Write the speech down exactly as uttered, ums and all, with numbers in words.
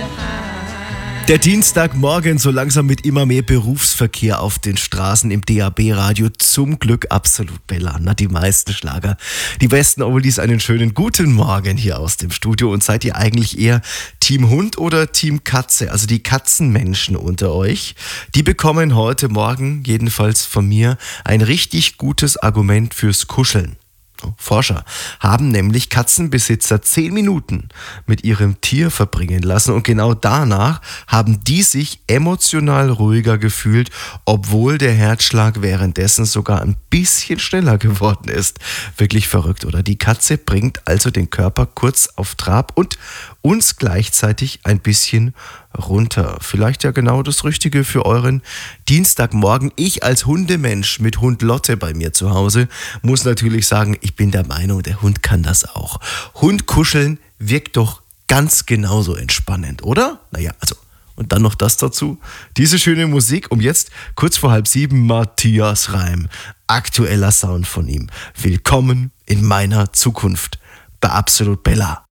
Der Dienstagmorgen so langsam mit immer mehr Berufsverkehr auf den Straßen im D A B-Radio. Zum Glück absolut Bella. Na, die meisten Schlager. Die besten Oldies, einen schönen guten Morgen hier aus dem Studio. Und seid ihr eigentlich eher Team Hund oder Team Katze? Also die Katzenmenschen unter euch, die bekommen heute Morgen, jedenfalls von mir, ein richtig gutes Argument fürs Kuscheln. Forscher haben nämlich Katzenbesitzer zehn Minuten mit ihrem Tier verbringen lassen und genau danach haben die sich emotional ruhiger gefühlt, obwohl der Herzschlag währenddessen sogar ein bisschen schneller geworden ist. Wirklich verrückt, oder? Die Katze bringt also den Körper kurz auf Trab und uns gleichzeitig ein bisschen runter. Vielleicht ja genau das Richtige für euren Dienstagmorgen. Ich als Hundemensch mit Hund Lotte bei mir zu Hause muss natürlich sagen, ich bin der Meinung, der Hund kann das auch. Hund kuscheln wirkt doch ganz genauso entspannend, oder? Naja, also und dann noch das dazu. Diese schöne Musik, um jetzt kurz vor halb sieben Matthias Reim. Aktueller Sound von ihm. Willkommen in meiner Zukunft bei Absolut Bella.